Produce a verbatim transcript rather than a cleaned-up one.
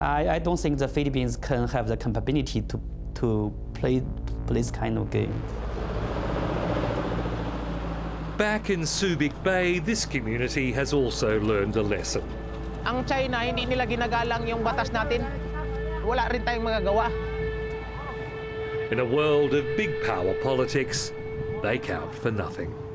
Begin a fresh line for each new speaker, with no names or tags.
I, I don't think the Philippines can have the capability to, to play, play this kind of game.
Back in Subic Bay, this community has also learned a lesson.
Ang China, hindi nila ginagalang yung batas natin. Wala rin tayong magagawa.
In a world of big power politics, they count for nothing.